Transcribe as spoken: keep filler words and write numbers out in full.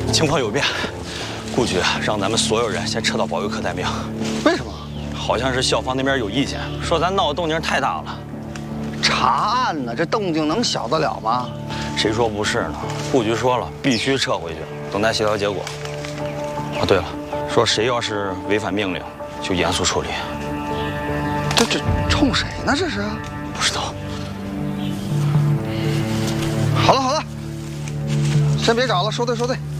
情况有变，顾局让咱们所有人先撤到保卫科待命。 为什么？ 好像是校方那边有意见，说咱闹的动静太大了。 查案呢，这动静能小得了吗？ 谁说不是呢？顾局说了，必须撤回去，等待协调结果。啊，对了，说谁要是违反命令，就严肃处理。 这这冲谁呢？这是？ 不知道。 好了好了，先别找了，收队收队。